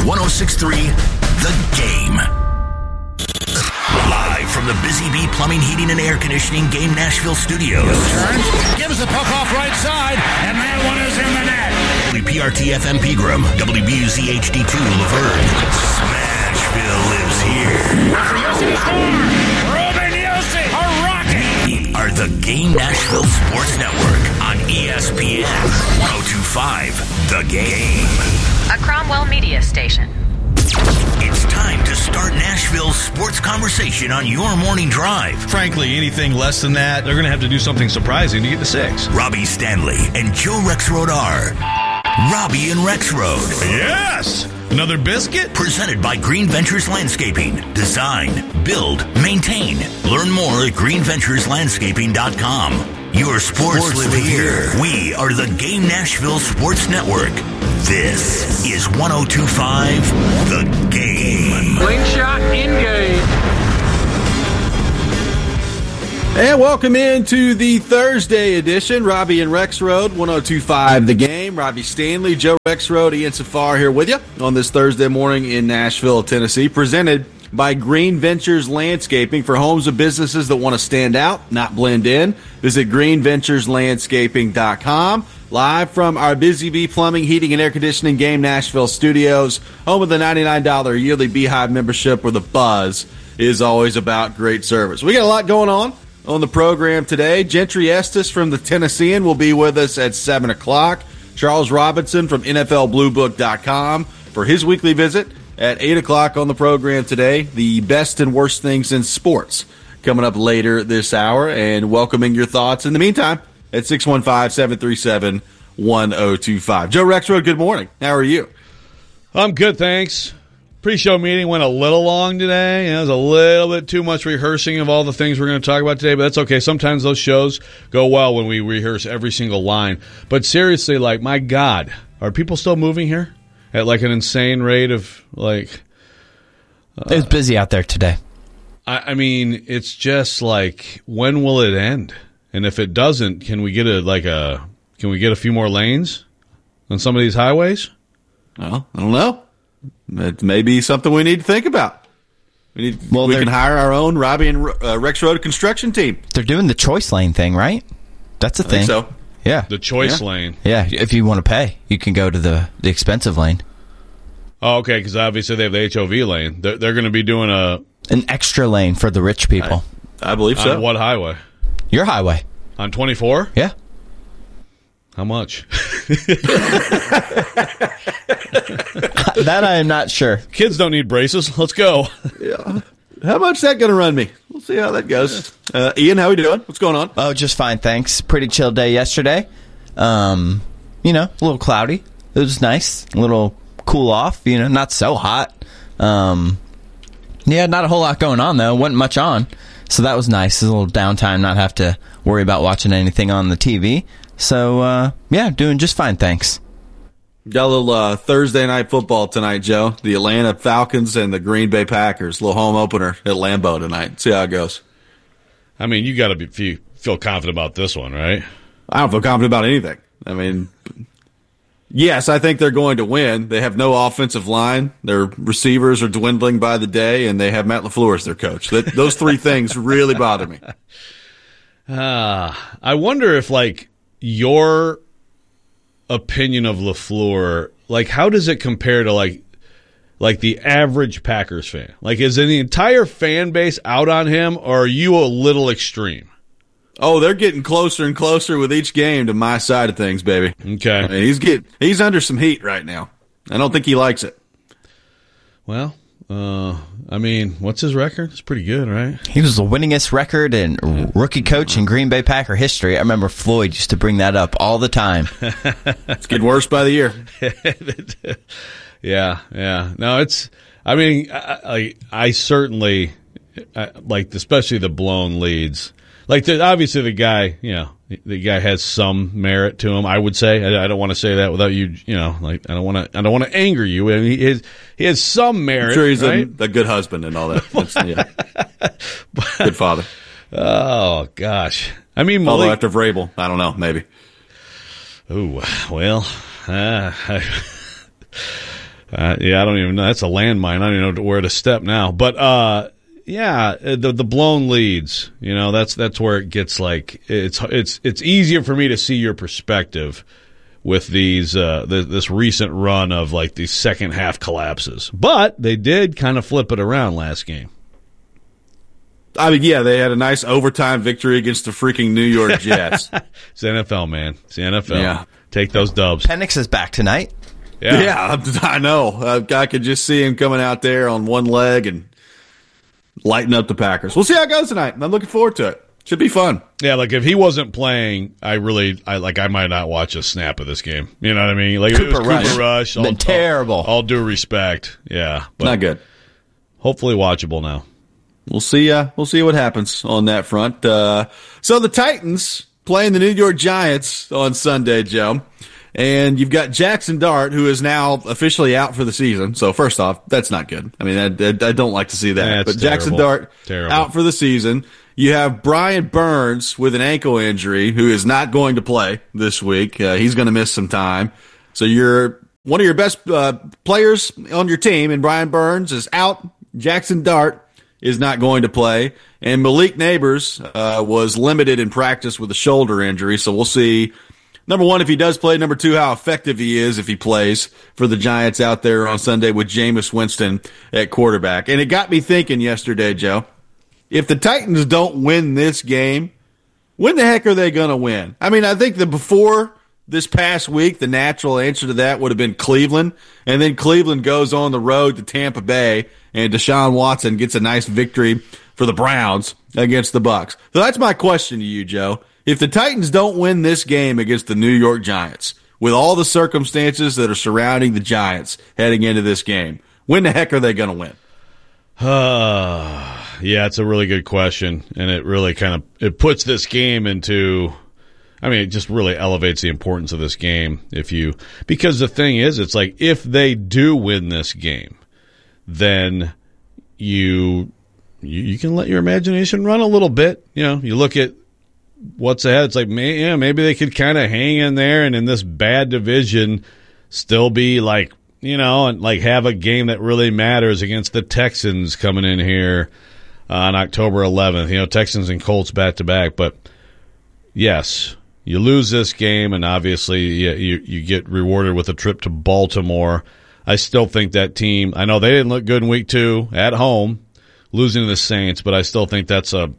106.3 The Game. Live from the Busy Bee Plumbing, Heating, and Air Conditioning Game Nashville studios. Gives the puck off right side, and that one is in the net. WPRT FM Pegram, WBUZ HD2 Laverne. Smashville lives here. Yossi score! Ruben Yossi, a rocket! We are the Game Nashville Sports Network on ESPN 102.5 The Game. A Cromwell media station. It's time to start Nashville's sports conversation on your morning drive. Frankly, anything less than that, they're going to have to do something surprising to get to 6. Robbie Stanley and Joe Rexrode are Robbie and Rexrode. Yes! Another biscuit? Presented by Green Ventures Landscaping. Design, build, maintain. Learn more at greenventureslandscaping.com. Your sports live here. We are the Game Nashville Sports Network. This is 102.5 The Game. Slingshot in-game. And welcome into the Thursday edition. Robbie and Rexrode, 102.5 The Game. Robbie Stanley, Joe Rexrode, Ian Safar here with you on this Thursday morning in Nashville, Tennessee. Presented by Green Ventures Landscaping for homes and businesses that want to stand out, not blend in. Visit greenventureslandscaping.com. Live from our Busy Bee Plumbing, Heating, and Air Conditioning Game Nashville studios, home of the $99 yearly Beehive membership where the buzz is always about great service. We got a lot going on the program today. Gentry Estes from the Tennessean will be with us at 7 o'clock. Charles Robinson from NFLBlueBook.com for his weekly visit at 8 o'clock on the program today. The best and worst things in sports coming up later this hour, and welcoming your thoughts in the meantime at 615-737-1025. Joe Rexrode, good morning. How are you? I'm good, thanks. Pre-show meeting went a little long today. It was a little bit too much rehearsing of all the things we're going to talk about today, but that's okay. Sometimes those shows go well when we rehearse every single line. But seriously, like, my God, are people still moving here at like an insane rate of like... it was busy out there today. I mean, it's just like, when will it end? And if it doesn't, can we get a few more lanes on some of these highways? Well, I don't know. It may be something we need to think about. We can hire our own Robbie and Rexrode construction team. They're doing the choice lane thing, right? That's a thing. I think so. Yeah. The choice lane. Yeah, if you want to pay, you can go to the expensive lane. Oh, okay, because obviously they have the HOV lane. They're going to be doing an extra lane for the rich people. I believe so. On what highway? Your highway. On 24? Yeah. How much? That I am not sure. Kids don't need braces. Let's go. Yeah. How much is that going to run me? We'll see how that goes. Ian, how we doing? What's going on? Oh, just fine, thanks. Pretty chill day yesterday. A little cloudy. It was nice. A little cool off, not so hot. Not a whole lot going on, though. Wasn't much on. So that was nice. A little downtime, not have to worry about watching anything on the TV. So, doing just fine, thanks. Got a little Thursday night football tonight, Joe. The Atlanta Falcons and the Green Bay Packers. A little home opener at Lambeau tonight. See how it goes. I mean, you got to feel confident about this one, right? I don't feel confident about anything. I mean, yes, I think they're going to win. They have no offensive line. Their receivers are dwindling by the day, and they have Matt LaFleur as their coach. Those three things really bother me. I wonder if, like, your opinion of LaFleur, like, how does it compare to like the average Packers fan? Like, is the entire fan base out on him, or are you a little extreme? Oh, they're getting closer and closer with each game to my side of things, baby. Okay. I mean, he's under some heat right now. I don't think he likes it. Well, what's his record? It's pretty good, right? He was the winningest record in rookie coach in Green Bay Packer history. I remember Floyd used to bring that up all the time. It's getting worse by the year. Yeah. No, I certainly like, especially the blown leads. Like, obviously the guy has some merit to him, I would say. I don't want to say that without you, I don't want to anger you. I mean, he has some merit. I'm sure he's right? a good husband and all that. Good father. Oh, gosh. I mean, although after Vrabel, I don't know, maybe. Oh, well, Yeah, I don't even know. That's a landmine. I don't even know where to step now. But yeah, the blown leads. You know, that's where it gets like it's easier for me to see your perspective with these this recent run of like these second half collapses. But they did kind of flip it around last game. I mean, yeah, they had a nice overtime victory against the freaking New York Jets. It's NFL, man. It's the NFL. Yeah. Take those dubs. Penix is back tonight. Yeah, I know. I could just see him coming out there on one leg and lighting up the Packers. We'll see how it goes tonight. I'm looking forward to it. Should be fun. Yeah, like if he wasn't playing, I might not watch a snap of this game. You know what I mean? Like Cooper Rush. Been terrible. All due respect. Yeah. But not good. Hopefully watchable now. We'll see what happens on that front. So the Titans playing the New York Giants on Sunday, Joe. And you've got Jackson Dart, who is now officially out for the season. So first off, that's not good. I mean, I don't like to see that. Yeah, but Jackson Dart out for the season. You have Brian Burns with an ankle injury, who is not going to play this week. He's going to miss some time. So one of your best players on your team, and Brian Burns is out. Jackson Dart is not going to play. And Malik Neighbors was limited in practice with a shoulder injury. So we'll see, number one, if he does play. Number two, how effective he is if he plays for the Giants out there on Sunday with Jameis Winston at quarterback. And it got me thinking yesterday, Joe, if the Titans don't win this game, when the heck are they going to win? I mean, I think that before this past week, the natural answer to that would have been Cleveland. And then Cleveland goes on the road to Tampa Bay, and Deshaun Watson gets a nice victory for the Browns against the Bucs. So that's my question to you, Joe. If the Titans don't win this game against the New York Giants, with all the circumstances that are surrounding the Giants heading into this game, when the heck are they going to win? Yeah, it's a really good question, and it really it puts this game into, I mean, it just really elevates the importance of this game. Because the thing is, it's like if they do win this game, then you can let your imagination run a little bit. You know, you look at what's ahead. It's like, maybe they could kind of hang in there and in this bad division still be like, you know, and like have a game that really matters against the Texans coming in here on October 11th. You know, Texans and Colts back to back. But yes, you lose this game, and obviously you get rewarded with a trip to Baltimore. I still think that team, I know they didn't look good in week 2 at home, losing to the Saints, but I still think that's a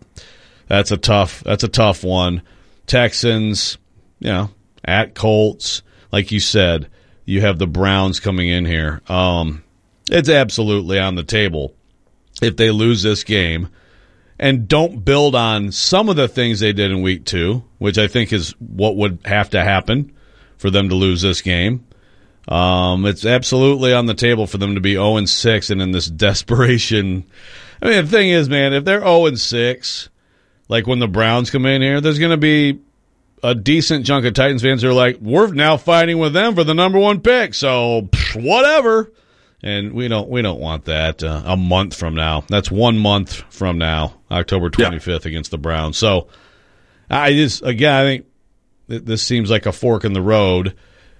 tough one. Texans, you know, at Colts, like you said, you have the Browns coming in here. It's absolutely on the table if they lose this game and don't build on some of the things they did in week 2, which I think is what would have to happen for them to lose this game. It's absolutely on the table for them to be 0-6 and in this desperation. I mean, the thing is, man, if they're 0-6, like when the Browns come in here, there's going to be a decent chunk of Titans fans who are like, we're now fighting with them for the number 1 pick, so whatever. And we don't want that a month from now. That's 1 month from now, October 25th against the Browns. So I think this seems like a fork in the road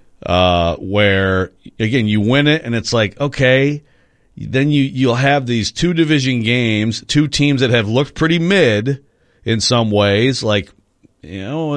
where, again, you win it and it's like, okay, then you'll have these 2 division games, 2 teams that have looked pretty mid in some ways, like, you know,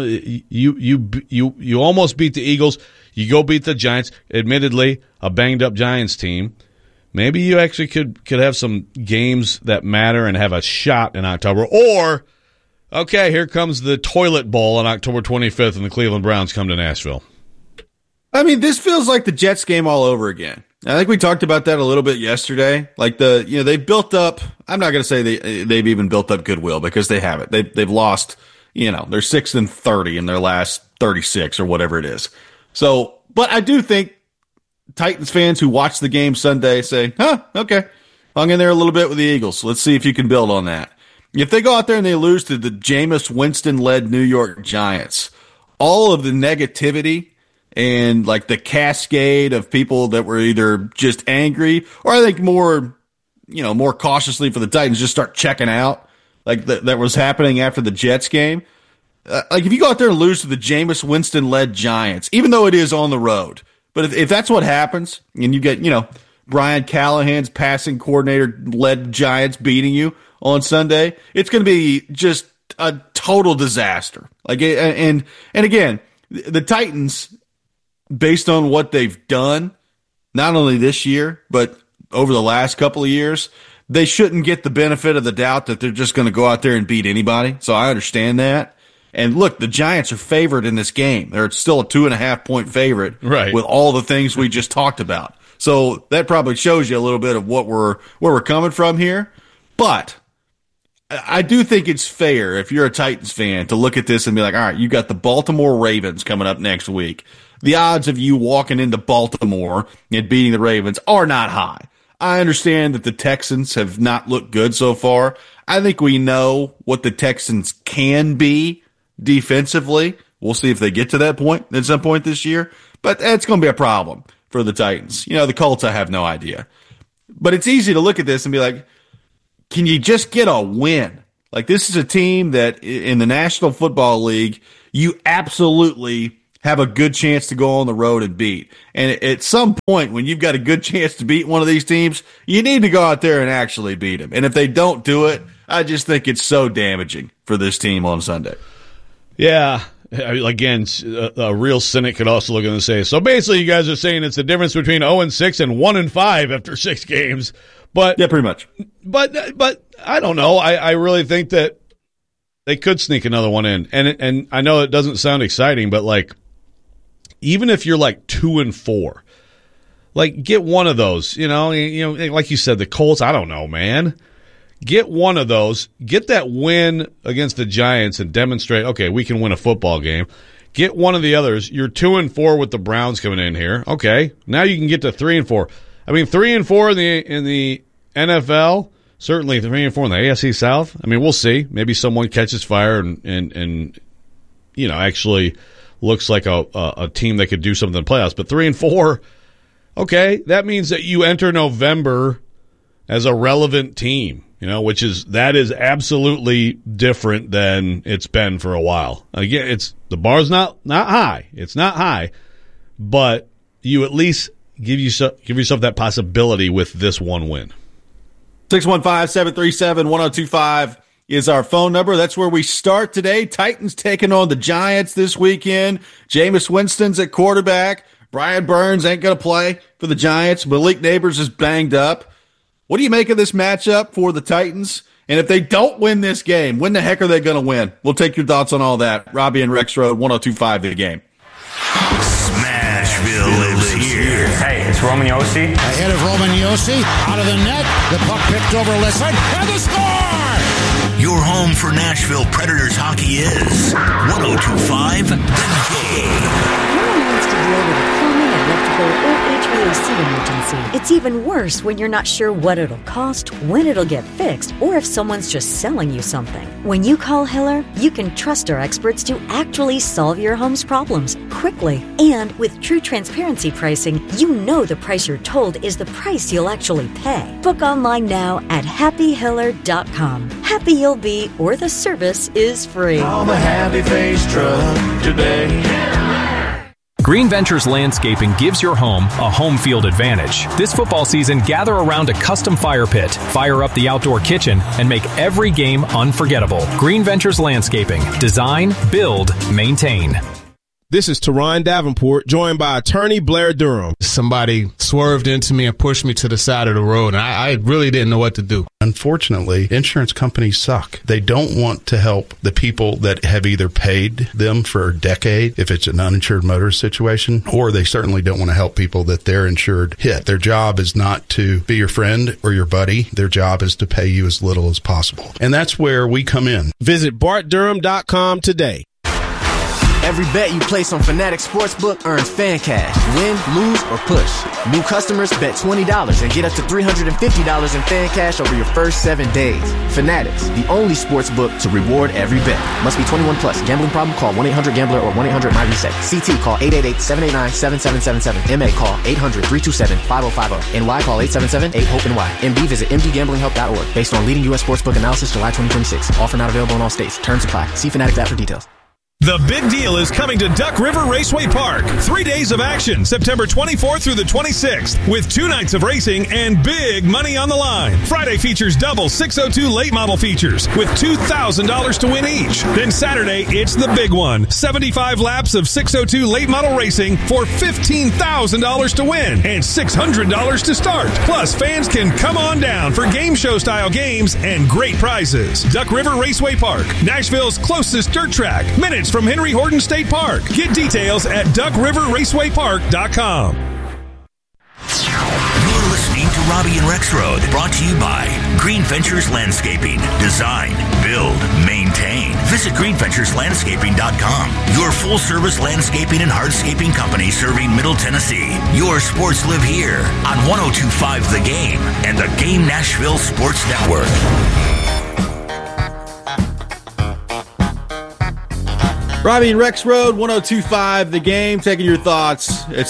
you almost beat the Eagles. You go beat the Giants. Admittedly, a banged-up Giants team. Maybe you actually could have some games that matter and have a shot in October. Or, okay, here comes the toilet bowl on October 25th, and the Cleveland Browns come to Nashville. I mean, this feels like the Jets game all over again. I think we talked about that a little bit yesterday. Like they built up. I'm not going to say they've even built up goodwill, because they haven't. They've lost. You know, they're 6-30 in their last 36 or whatever it is. So, but I do think Titans fans who watch the game Sunday say, okay, hung in there a little bit with the Eagles. Let's see if you can build on that. If they go out there and they lose to the Jameis Winston-led New York Giants, all of the negativity and like the cascade of people that were either just angry or I think more cautiously for the Titans just start checking out. Like that was happening after the Jets game. Like if you go out there and lose to the Jameis Winston-led Giants, even though it is on the road, But if that's what happens, and you get, Brian Callahan's passing coordinator-led Giants beating you on Sunday, it's going to be just a total disaster. And again, the Titans, based on what they've done, not only this year, but over the last couple of years, they shouldn't get the benefit of the doubt that they're just going to go out there and beat anybody. So I understand that. And look, the Giants are favored in this game. They're still a 2.5-point favorite, right, with all the things we just talked about. So that probably shows you a little bit of where we're coming from here. But I do think it's fair, if you're a Titans fan, to look at this and be like, all right, you got the Baltimore Ravens coming up next week. The odds of you walking into Baltimore and beating the Ravens are not high. I understand that the Texans have not looked good so far. I think we know what the Texans can be defensively. We'll see if they get to that point at some point this year. But that's going to be a problem for the Titans. The Colts, I have no idea. But it's easy to look at this and be like, can you just get a win? Like, this is a team that in the National Football League, you absolutely have a good chance to go on the road and beat. And at some point, when you've got a good chance to beat one of these teams, you need to go out there and actually beat them. And if they don't do it, I just think it's so damaging for this team on Sunday. Yeah. Again, a real cynic could also look at it and say, so basically you guys are saying it's the difference between 0-6 and 1-5 after 6 games. But yeah, pretty much. But I don't know. I really think that they could sneak another one in. And I know it doesn't sound exciting, but like, even if you're like 2-4, like, get one of those, like you said, the Colts, I don't know, man. Get one of those, get that win against the Giants and demonstrate, okay, we can win a football game. Get one of the others. You're 2-4 with the Browns coming in here. Okay. Now you can get to 3-4. I mean, 3-4 in the NFL, certainly 3-4 in the AFC South. I mean, we'll see. Maybe someone catches fire and actually looks like a team that could do something in the playoffs. But 3-4, okay, that means that you enter November as a relevant team, that is absolutely different than it's been for a while. Again, the bar's not high. It's not high, but you at least give yourself that possibility with this one win. 615-737-1025 is our phone number. That's where we start today. Titans taking on the Giants this weekend. Jameis Winston's at quarterback. Brian Burns ain't going to play for the Giants. Malik Neighbors is banged up. What do you make of this matchup for the Titans? And if they don't win this game, when the heck are they going to win? We'll take your thoughts on all that. Robbie and Rex Road, 102.5 The Game. Smashville lives here. Hey, it's Roman Yossi. Ahead of Roman Yossi, out of the net, the puck picked over Lisson, and the score! Your home for Nashville Predators hockey is 102.5 The Game. No one wants to deal with a plumbing, electrical, or HVAC emergency. It's even worse when you're not sure what it'll cost, when it'll get fixed, or if someone's just selling you something. When you call Hiller, you can trust our experts to actually solve your home's problems quickly. And with true transparency pricing, you know the price you're told is the price you'll actually pay. Book online now at happyhiller.com. Happy you'll be, or the service is free. Call the Happy Face truck today. Green Ventures Landscaping gives your home a home field advantage. This football season, gather around a custom fire pit, fire up the outdoor kitchen, and make every game unforgettable. Green Ventures Landscaping. Design, build, maintain. This is Teron Davenport, joined by attorney Blair Durham. Somebody swerved into me and pushed me to the side of the road, and I really didn't know what to do. Unfortunately, insurance companies suck. They don't want to help the people that have either paid them for a decade, if it's an uninsured motorist situation, or they certainly don't want to help people that their insured hit. Their job is not to be your friend or your buddy. Their job is to pay you as little as possible. And that's where we come in. Visit BartDurham.com today. Every bet you place on Fanatics Sportsbook earns fan cash. Win, lose, or push. New customers bet $20 and get up to $350 in fan cash over your first 7 days. Fanatics, the only sportsbook to reward every bet. Must be 21 plus. Gambling problem? Call 1-800-GAMBLER or 1-800-MyReset. CT, call 888-789-7777. MA, call 800-327-5050. NY, call 877-8-HOPE-NY. MD, visit mdgamblinghelp.org. Based on leading U.S. sportsbook analysis, July 2026. Offer not available in all states. Terms apply. See Fanatics app for details. The big deal is coming to Duck River Raceway Park. 3 days of action, September 24th through the 26th, with 2 nights of racing and big money on the line. Friday features double 602 late model features with $2,000 to win each. Then Saturday, it's the big one. 75 laps of 602 late model racing for $15,000 to win and $600 to start. Plus, fans can come on down for game show style games and great prizes. Duck River Raceway Park, Nashville's closest dirt track. Minutes from Henry Horton State Park. Get details at duckriverracewaypark.com. You're listening to Robbie and Rex Road, brought to you by Green Ventures Landscaping. Design, build, maintain. Visit greenventureslandscaping.com. Your full-service landscaping and hardscaping company serving Middle Tennessee. Your sports live here on 102.5 The Game and the Game Nashville Sports Network. Robbie and Rex Road, 102.5 The Game, taking your thoughts at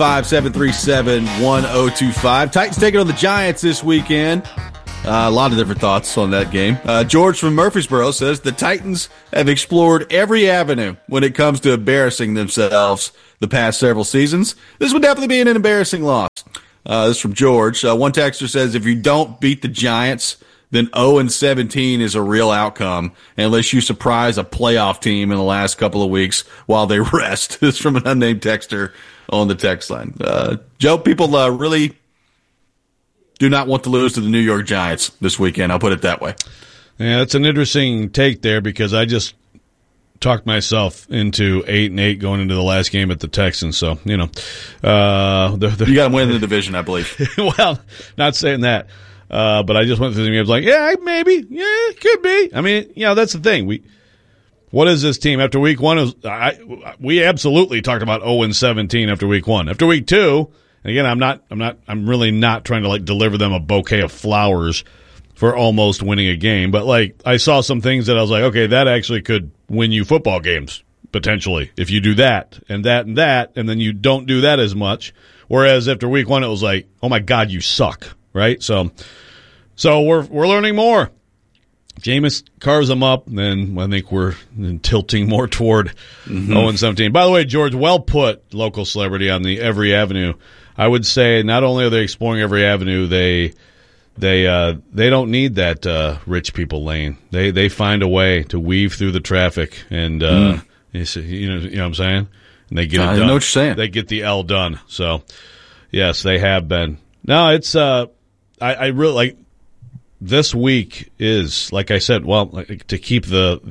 615-737-1025. Titans taking on the Giants this weekend. A lot of different thoughts on that game. George from Murfreesboro says the Titans have explored every avenue when it comes to embarrassing themselves the past several seasons. This would definitely be an embarrassing loss. This is from George. One texter says if you don't beat the Giants, then 0-17 is a real outcome unless you surprise a playoff team in the last couple of weeks while they rest. This is from an unnamed texter on the text line. Joe, people really do not want to lose to the New York Giants this weekend. I'll put it that way. Yeah, that's an interesting take there because I just talked myself into 8-8 going into the last game at the Texans. So, you know. You got to win the division, I believe. Well, not saying that. But I just went through the games like, yeah, maybe. Yeah, it could be. I mean, you know, that's the thing. What is this team? After week one, we absolutely talked about 0-17 after week one. After week two, and again, I'm really not trying to like deliver them a bouquet of flowers for almost winning a game. But like, I saw some things that I was like, okay, that actually could win you football games potentially if you do that and that and that, and then you don't do that as much. Whereas after week one, it was like, oh my God, you suck. Right, so we're learning more. Jameis carves them up, then I think we're tilting more toward 0-17. By the way, George, well put, local celebrity on the Every Avenue. I would say not only are they exploring every avenue, they don't need that rich people lane. They find a way to weave through the traffic, and you know what I'm saying. And they get it done. I know what you're saying. They get the L done. So yes, they have been. No, it's I really like this week is, like I said, well, to keep the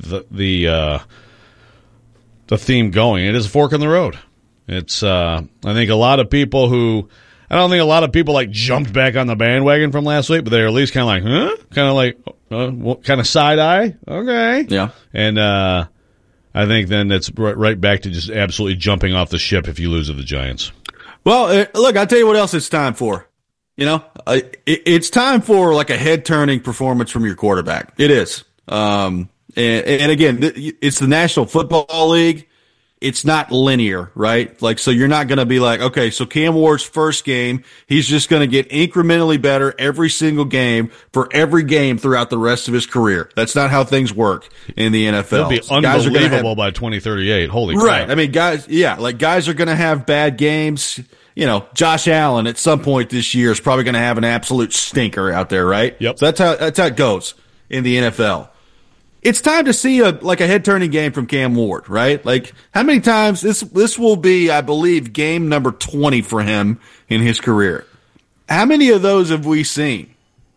theme going, it is a fork in the road. It's I think a lot of people I don't think a lot of people like jumped back on the bandwagon from last week, but they're at least kind of like, huh? Kind of like kind of side eye. Okay. Yeah. And I think then it's right back to just absolutely jumping off the ship if you lose to the Giants. Well, look, I'll tell you what else it's time for. You know, it's time for like a head-turning performance from your quarterback. It is. And again, it's the National Football League. It's not linear, right? Like, so you're not going to be like, okay, so Cam Ward's first game, he's just going to get incrementally better every single game for every game throughout the rest of his career. That's not how things work in the NFL. It'll be unbelievable by 2038. Holy crap. Right. I mean, guys are going to have bad games. You know, Josh Allen at some point this year is probably going to have an absolute stinker out there, right? Yep. So that's how it goes in the NFL. It's time to see a head-turning game from Cam Ward, right? Like, how many times this will be, I believe, game number 20 for him in his career. How many of those have we seen?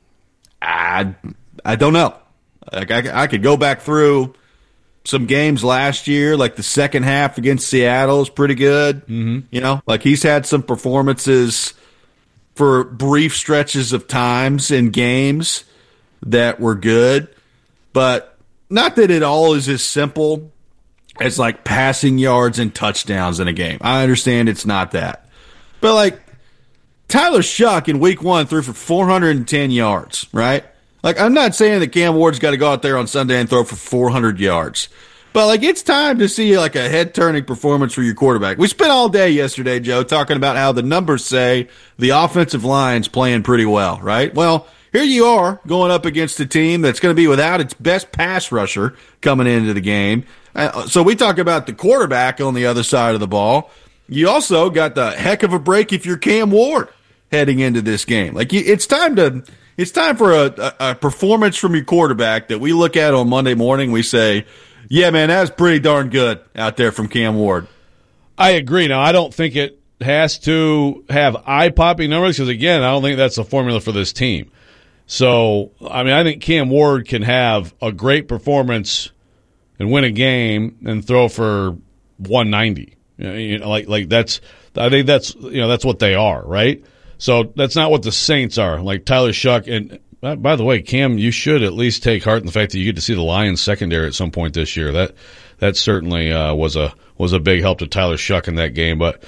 I don't know. Like, I could go back through some games last year, like the second half against Seattle is pretty good. Mm-hmm. You know, like he's had some performances for brief stretches of times in games that were good, but not that it all is as simple as like passing yards and touchdowns in a game. I understand it's not that. But like Tyler Shuck in week 1 threw for 410 yards, right? Like, I'm not saying that Cam Ward's got to go out there on Sunday and throw for 400 yards. But, like, it's time to see, like, a head-turning performance for your quarterback. We spent all day yesterday, Joe, talking about how the numbers say the offensive line's playing pretty well, right? Well, here you are going up against a team that's going to be without its best pass rusher coming into the game. So we talk about the quarterback on the other side of the ball. You also got the heck of a break if you're Cam Ward heading into this game. Like, it's time for a performance from your quarterback that we look at on Monday morning. We say, yeah, man, that's pretty darn good out there from Cam Ward. I agree. Now, I don't think it has to have eye-popping numbers because, again, I don't think that's the formula for this team. So, I mean, I think Cam Ward can have a great performance and win a game and throw for 190. You know, like that's. I think that's that's what they are, right? So that's not what the Saints are. Like Tyler Shuck, and by the way, Cam, you should at least take heart in the fact that you get to see the Lions secondary at some point this year. That certainly was a big help to Tyler Shuck in that game. But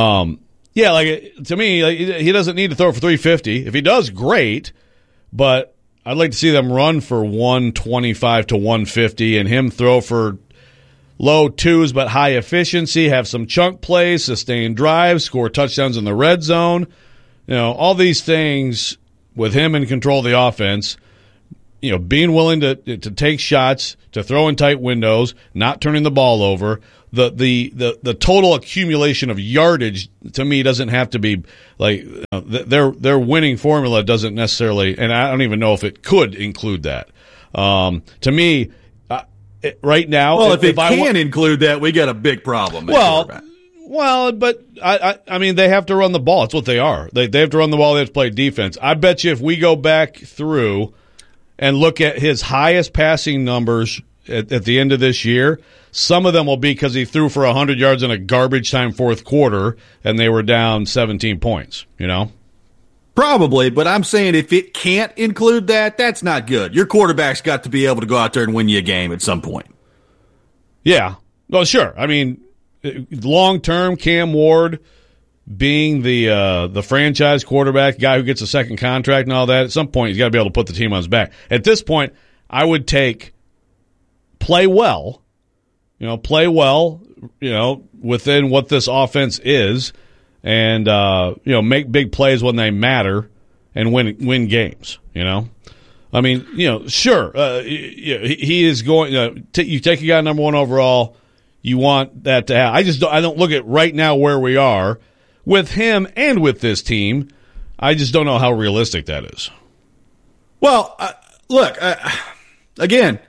yeah, like to me, like, he doesn't need to throw for 350. If he does, great. But I'd like to see them run for 125 to 150 and him throw for low twos but high efficiency, have some chunk plays, sustain drives, score touchdowns in the red zone. You know, all these things with him in control of the offense, you know, being willing to take shots, to throw in tight windows, not turning the ball over. The total accumulation of yardage to me doesn't have to be like their winning formula doesn't necessarily, and I don't even know if it could include that. To me, right now, well, if it can include that, we got a big problem. Well, but I mean, they have to run the ball. It's what they are. They have to run the ball. They have to play defense. I bet you if we go back through and look at his highest passing numbers at the end of this year, some of them will be because he threw for 100 yards in a garbage time fourth quarter and they were down 17 points, you know? Probably, but I'm saying if it can't include that, that's not good. Your quarterback's got to be able to go out there and win you a game at some point. Yeah. Well, sure. I mean, long-term, Cam Ward being the franchise quarterback, guy who gets a second contract and all that, at some point he's got to be able to put the team on his back. At this point, I would take play well, within what this offense is, and make big plays when they matter and win games. You know, I mean, sure, he is going. You take a guy number one overall, you want that to happen. I don't look at right now where we are with him and with this team. I just don't know how realistic that is. Well, look, again,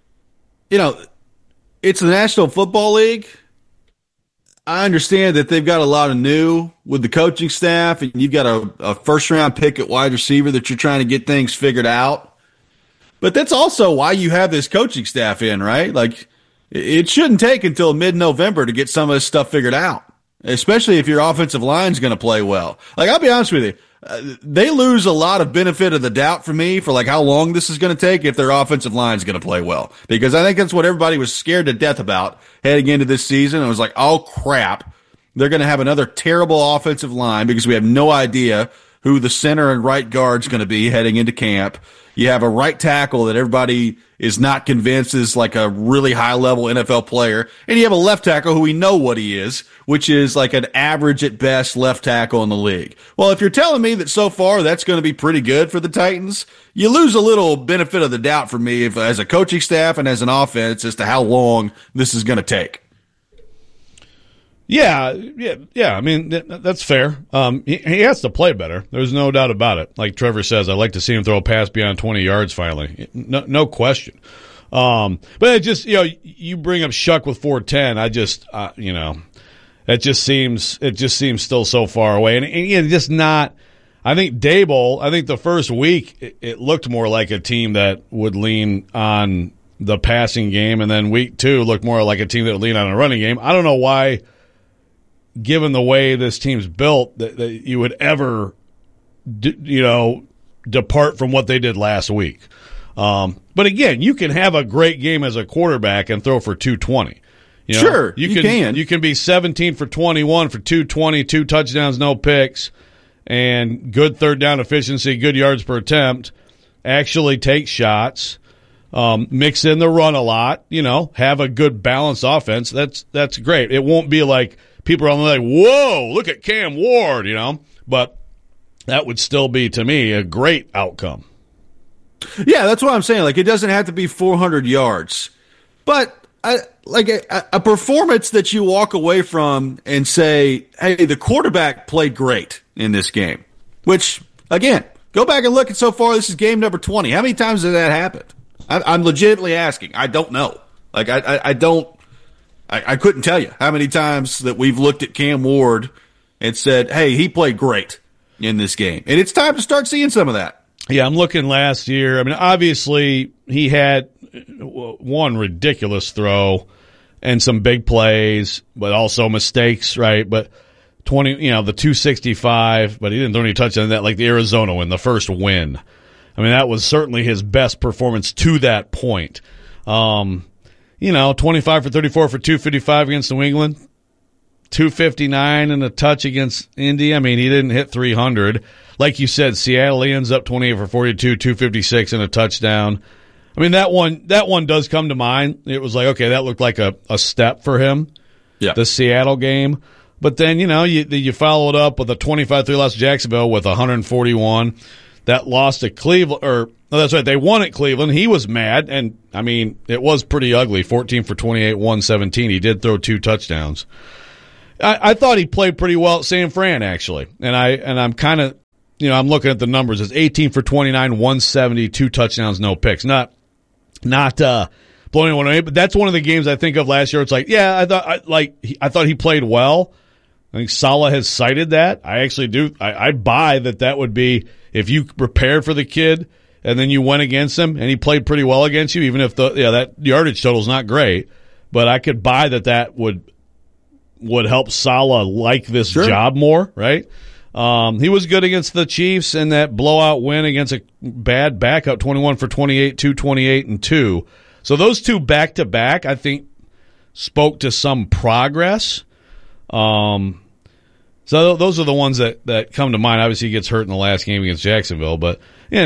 it's the National Football League. I understand that they've got a lot of new with the coaching staff, and you've got a first-round pick at wide receiver that you're trying to get things figured out. But that's also why you have this coaching staff in, right? Like, it shouldn't take until mid-November to get some of this stuff figured out, especially if your offensive line's going to play well. Like, I'll be honest with you, they lose a lot of benefit of the doubt for me for like how long this is going to take if their offensive line is going to play well, because I think that's what everybody was scared to death about heading into this season. It was like, oh crap, they're going to have another terrible offensive line because we have no idea who the center and right guard's going to be heading into camp. You have a right tackle that everybody is not convinced is like a really high level NFL player. And you have a left tackle who we know what he is, which is like an average at best left tackle in the league. Well, if you're telling me that so far that's going to be pretty good for the Titans, you lose a little benefit of the doubt for me as a coaching staff and as an offense as to how long this is going to take. Yeah. I mean, that's fair. He has to play better. There's no doubt about it. Like Trevor says, I'd like to see him throw a pass beyond 20 yards finally. No question. But it just, you bring up Shuck with 410. I just, it just seems still so far away. And just not, I think the first week, it looked more like a team that would lean on the passing game. And then week 2 looked more like a team that would lean on a running game. I don't know why, given the way this team's built, that you would ever, depart from what they did last week. But again, you can have a great game as a quarterback and throw for 220. Sure, you can. You can be 17 for 21 for 220, 2 touchdowns, no picks, and good third down efficiency, good yards per attempt, actually take shots, mix in the run a lot, have a good balanced offense. That's great. It won't be like people are like, whoa, look at Cam Ward, but that would still be, to me, a great outcome. Yeah, that's what I'm saying. Like, it doesn't have to be 400 yards. But a performance that you walk away from and say, hey, the quarterback played great in this game, which, again, go back and look at so far. This is game number 20. How many times has that happened? I'm legitimately asking. I don't know. Like, I couldn't tell you how many times that we've looked at Cam Ward and said, hey, he played great in this game. And it's time to start seeing some of that. Yeah, I'm looking last year. I mean, obviously, he had one ridiculous throw and some big plays, but also mistakes, right? But the 265, but he didn't throw any touchdowns that, like the Arizona win, the first win. I mean, that was certainly his best performance to that point. 25 for 34 for 255 against New England, 259 and a touch against Indy. I mean, he didn't hit 300. Like you said, Seattle ends up 28 for 42, 256 and a touchdown. I mean, that one does come to mind. It was like, okay, that looked like a step for him, the Seattle game. But then, you follow it up with a 25-3 loss to Jacksonville with 141. That loss to Cleveland, that's right, they won at Cleveland. He was mad, and, I mean, it was pretty ugly, 14 for 28, 117. He did throw 2 touchdowns. I thought he played pretty well at San Fran, actually. And I'm kind of, I'm looking at the numbers. It's 18 for 29, 170, 2 touchdowns, no picks. Not blowing anyone away, but that's one of the games I think of last year. It's like, yeah, I thought he played well. I think Saleh has cited that. I actually do. I buy that would be, if you prepared for the kid and then you went against him and he played pretty well against you, even if that yardage total is not great, but I could buy that would help Saleh like this job more, right? He was good against the Chiefs in that blowout win against a bad backup, 21 for 28, 228 and 2. So those two back-to-back, I think, spoke to some progress. So those are the ones that come to mind. Obviously, he gets hurt in the last game against Jacksonville, but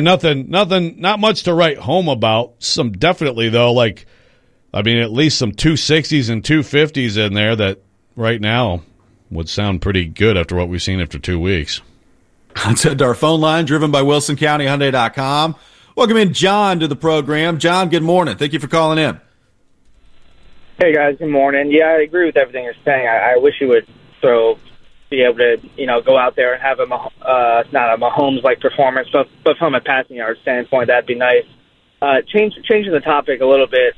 not much to write home about. Some definitely though, at least some 260s and 250s in there that right now would sound pretty good after what we've seen after 2 weeks. Let's head to our phone line, driven by WilsonCountyHyundai.com. Welcome in John to the program. John, good morning. Thank you for calling in. Hey guys, good morning. Yeah, I agree with everything you're saying. I wish you would be able to, go out there and have not a Mahomes-like performance, but from a passing yard standpoint, that'd be nice. Changing the topic a little bit,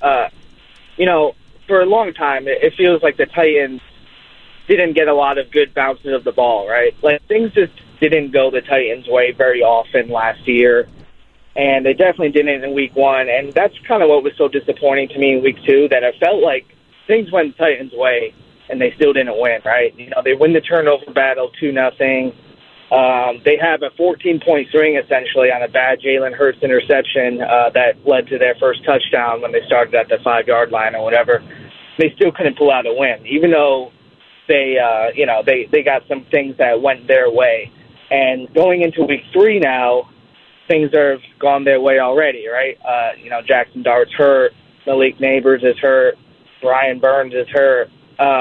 for a long time, it feels like the Titans didn't get a lot of good bounces of the ball, right? Like, things just didn't go the Titans' way very often last year, and they definitely didn't in Week 1, and that's kind of what was so disappointing to me in Week 2, that it felt like things went the Titans' way, and they still didn't win, right? They win the turnover battle 2-0. They have a 14-point swing, essentially, on a bad Jalen Hurts interception that led to their first touchdown when they started at the 5-yard line or whatever. They still couldn't pull out a win, even though they got some things that went their way. And going into Week 3 now, things have gone their way already, right? Jackson Dart's hurt, Malik Neighbors is hurt, Brian Burns is hurt.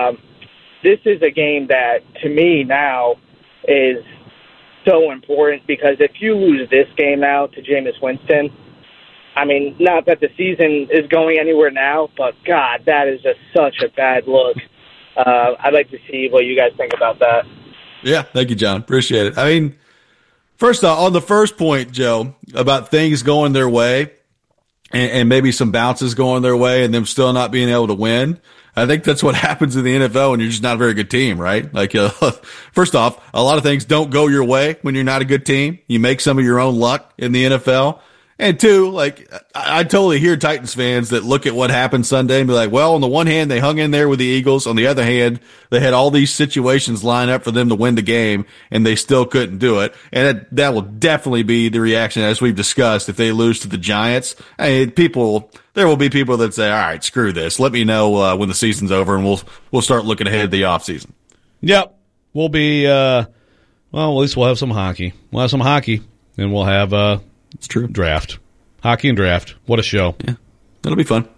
This is a game that, to me now, is so important, because if you lose this game now to Jameis Winston, I mean, not that the season is going anywhere now, but, God, that is just such a bad look. I'd like to see what you guys think about that. Yeah, thank you, John. Appreciate it. I mean, first off, on the first point, Joe, about things going their way and maybe some bounces going their way and them still not being able to win, I think that's what happens in the NFL when you're just not a very good team, right? Like, first off, a lot of things don't go your way when you're not a good team. You make some of your own luck in the NFL. And two, I totally hear Titans fans that look at what happened Sunday and be like, well, on the one hand, they hung in there with the Eagles. On the other hand, they had all these situations line up for them to win the game, and they still couldn't do it. And that will definitely be the reaction, as we've discussed, if they lose to the Giants. I mean, there will be people that say, all right, screw this. Let me know when the season's over, and we'll start looking ahead at the offseason. Yep. We'll be, at least we'll have some hockey. We'll have some hockey, and we'll have it's true. Draft. Hockey and draft. What a show. Yeah. That'll be fun.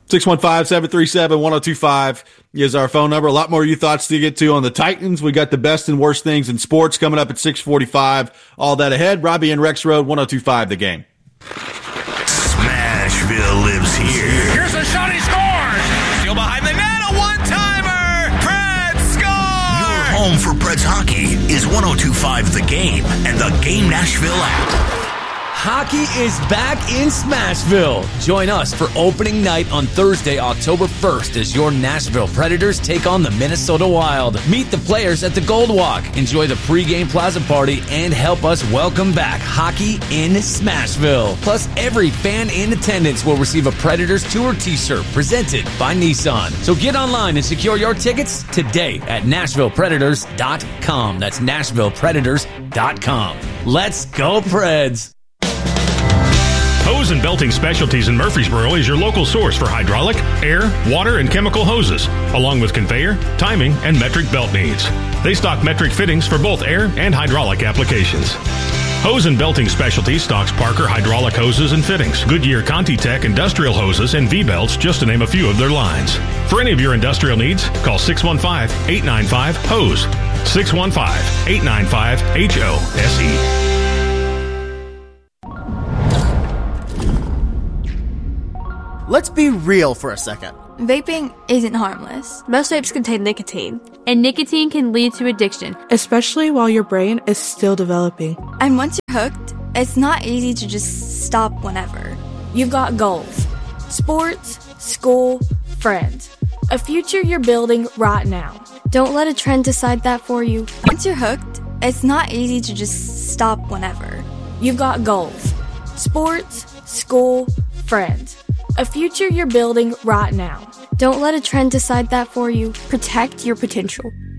615-737-1025 is our phone number. A lot more of your thoughts to get to on the Titans. We got the best and worst things in sports coming up at 6:45. All that ahead. Robbie and Rex Road, 1025 The Game. Smashville lives here. Here's a shot, he scores! Still behind the net. Home for Preds hockey is 102.5 The Game and the Game Nashville app. Hockey is back in Smashville. Join us for opening night on Thursday, October 1st as your Nashville Predators take on the Minnesota Wild. Meet the players at the Gold Walk, enjoy the pregame plaza party, and help us welcome back hockey in Smashville. Plus, every fan in attendance will receive a Predators Tour t-shirt presented by Nissan. So get online and secure your tickets today at NashvillePredators.com. That's NashvillePredators.com. Let's go, Preds! Hose and Belting Specialties in Murfreesboro is your local source for hydraulic, air, water, and chemical hoses, along with conveyor, timing, and metric belt needs. They stock metric fittings for both air and hydraulic applications. Hose and Belting Specialties stocks Parker hydraulic hoses and fittings, Goodyear ContiTech industrial hoses, and V-belts, just to name a few of their lines. For any of your industrial needs, call 615-895-HOSE. 615-895-HOSE. Let's be real for a second. Vaping isn't harmless. Most vapes contain nicotine. And nicotine can lead to addiction, especially while your brain is still developing. And once you're hooked, it's not easy to just stop whenever. You've got goals. Sports, school, friends. A future you're building right now. Don't let a trend decide that for you. Once you're hooked, it's not easy to just stop whenever. You've got goals. Sports, school, friends. A future you're building right now. Don't let a trend decide that for you. Protect your potential.